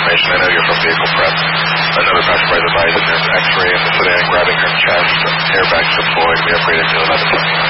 information. I know you're from vehicle prep. Another passenger advised that there's X-ray in the sedan, grabbing her chest, airbags deployed. We upgraded to 11.